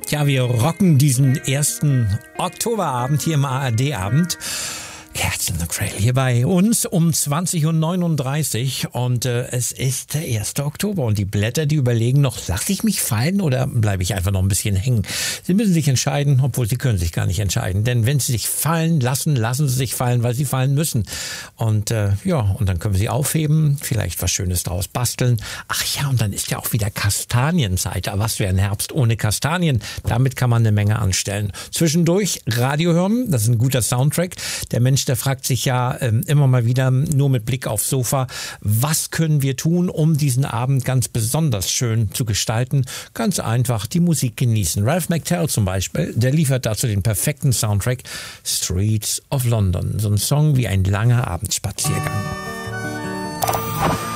Ja, wir rocken diesen ersten Oktoberabend hier im ARD-Abend. Kerzen und Cradle hier bei uns um 20.39 Uhr und es ist der 1. Oktober und die Blätter, die überlegen noch, lasse ich mich fallen oder bleibe ich einfach noch ein bisschen hängen? Sie müssen sich entscheiden, obwohl sie können sich gar nicht entscheiden, denn wenn sie sich fallen lassen, lassen sie sich fallen, weil sie fallen müssen. Und und dann können wir sie aufheben, vielleicht was Schönes draus basteln. Ach ja, und dann ist ja auch wieder Kastanienzeit. Aber was wäre ein Herbst ohne Kastanien? Damit kann man eine Menge anstellen. Zwischendurch Radio hören, das ist ein guter Soundtrack. Der Mensch, der fragt sich ja immer mal wieder, nur mit Blick aufs Sofa, was können wir tun, um diesen Abend ganz besonders schön zu gestalten? Ganz einfach die Musik genießen. Ralph McTell zum Beispiel, der liefert dazu den perfekten Soundtrack Streets of London. So ein Song wie ein langer Abendspaziergang.